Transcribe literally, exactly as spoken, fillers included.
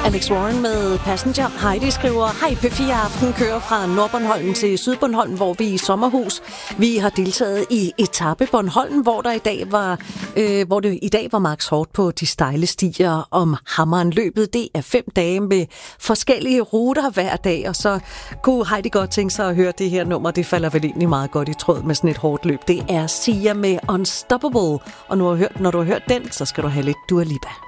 Alex Warren med Passenger. Heidi skriver, hej, P fire Aften kører fra Nordbornholm til Sydbornholm, hvor vi er i sommerhus. Vi har deltaget i etape Bornholm, hvor der i dag var, øh, hvor det i dag var max hårdt på de stejle stier om Hammeren. Løbet, det er fem dage med forskellige ruter hver dag, og så kunne Heidi godt tænke sig at høre det her nummer. Det falder vel egentlig meget godt i tråd med sådan et hårdt løb. Det er Sia med Unstoppable, og nu har hørt, når du har hørt den, så skal du have lidt Dua Lipa.